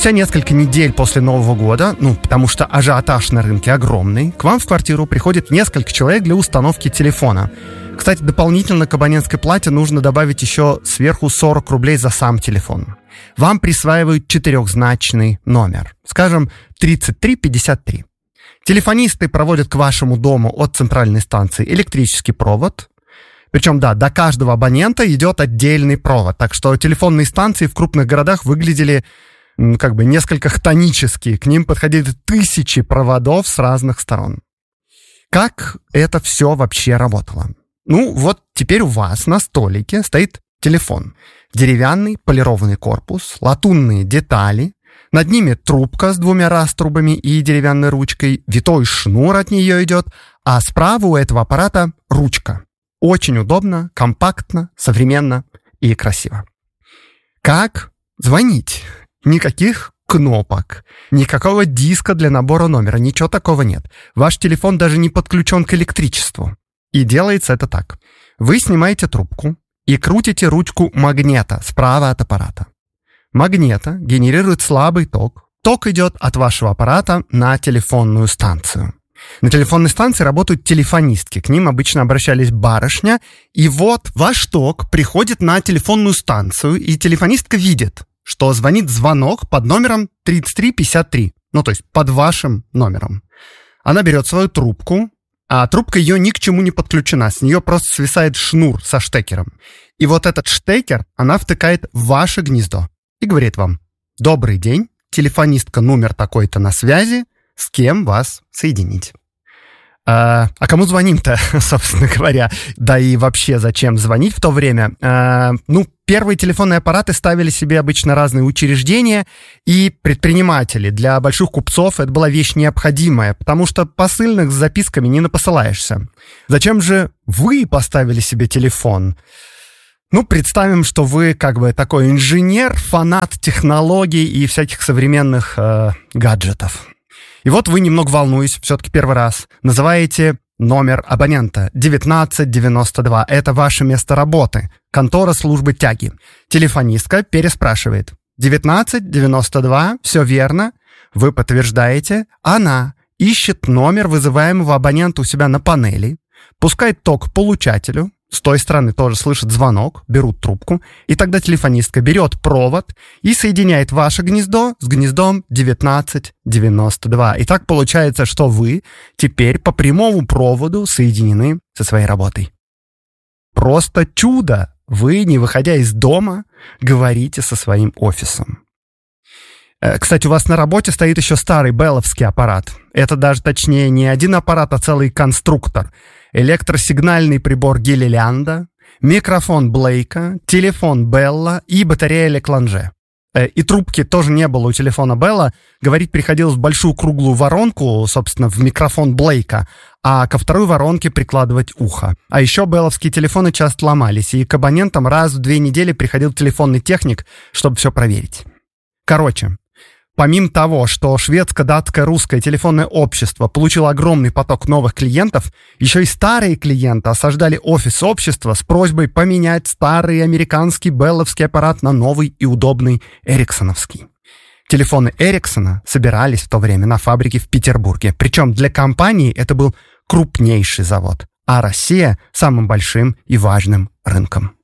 Спустя несколько недель после Нового года, потому что ажиотаж на рынке огромный, к вам в квартиру приходит несколько человек для установки телефона. Кстати, дополнительно к абонентской плате нужно добавить еще сверху 40 рублей за сам телефон. Вам присваивают 4-значный номер, скажем, 3353. Телефонисты проводят к вашему дому от центральной станции электрический провод. Причем, до каждого абонента идет отдельный провод. Так что телефонные станции в крупных городах выглядели несколько хтонически. К ним подходили тысячи проводов с разных сторон. Как это все вообще работало? Вот теперь у вас на столике стоит телефон. Деревянный полированный корпус, латунные детали. Над ними трубка с 2 раструбами и деревянной ручкой. Витой шнур от нее идет. А справа у этого аппарата ручка. Очень удобно, компактно, современно и красиво. Как звонить? Никаких кнопок, никакого диска для набора номера, ничего такого нет. Ваш телефон даже не подключен к электричеству. И делается это так. Вы снимаете трубку и крутите ручку магнита справа от аппарата. Магнита генерирует слабый ток. Ток идет от вашего аппарата на телефонную станцию. На телефонной станции работают телефонистки. К ним обычно обращались барышня. И вот ваш ток приходит на телефонную станцию, и телефонистка видит, что звонит звонок под номером 3353. То есть под вашим номером. Она берет свою трубку, а трубка ее ни к чему не подключена. С нее просто свисает шнур со штекером. И вот этот штекер она втыкает в ваше гнездо и говорит вам: «Добрый день, телефонистка номер такой-то на связи, с кем вас соединить?» А кому звоним-то, собственно говоря? Да и вообще, зачем звонить в то время? Первые телефонные аппараты ставили себе обычно разные учреждения и предприниматели. Для больших купцов это была вещь необходимая, потому что посыльных с записками не напосылаешься. Зачем же вы поставили себе телефон? Представим, что вы такой инженер, фанат технологий и всяких современных гаджетов. И вот вы, немного волнуясь, все-таки первый раз, называете номер абонента 1992. Это ваше место работы, контора службы тяги. Телефонистка переспрашивает: 1992, все верно? Вы подтверждаете. Она ищет номер вызываемого абонента у себя на панели, пускает ток получателю. С той стороны тоже слышит звонок, берут трубку, и тогда телефонистка берет провод и соединяет ваше гнездо с гнездом 1992. И так получается, что вы теперь по прямому проводу соединены со своей работой. Просто чудо! Вы, не выходя из дома, говорите со своим офисом. Кстати, у вас на работе стоит еще старый белловский аппарат. Это даже точнее не один аппарат, а целый конструктор. Электросигнальный прибор Гиллилянда, микрофон Блейка, телефон Белла и батарея Лекланже. И трубки тоже не было у телефона Белла. Говорить приходилось в большую круглую воронку, собственно, в микрофон Блейка, а ко второй воронке прикладывать ухо. А еще белловские телефоны часто ломались, и к абонентам раз в 2 недели приходил телефонный техник, чтобы все проверить. Короче, помимо того, что шведско-датское русское телефонное общество получило огромный поток новых клиентов, еще и старые клиенты осаждали офис общества с просьбой поменять старый американский белловский аппарат на новый и удобный эриксоновский. Телефоны Эриксона собирались в то время на фабрике в Петербурге. Причем для компании это был крупнейший завод, а Россия — самым большим и важным рынком.